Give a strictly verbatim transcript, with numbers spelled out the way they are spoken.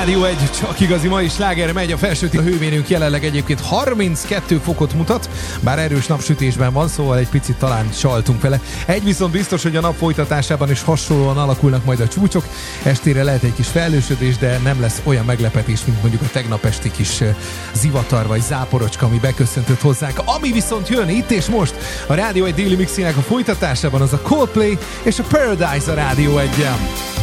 Rádió egy, csak igazi mai sláger megy, a felsőti a hőmérőnk jelenleg egyébként harminckettő fokot mutat, bár erős napsütésben van, szóval egy picit talán csaltunk vele. Egy viszont biztos, hogy a nap folytatásában is hasonlóan alakulnak majd a csúcsok, estére lehet egy kis felhősödés, de nem lesz olyan meglepetés, mint mondjuk a tegnap esti kis zivatar vagy záporocska, ami beköszöntött hozzánk. Ami viszont jön itt és most a Rádió egy déli mixének a folytatásában, az a Coldplay és a Paradise a Rádió egyen.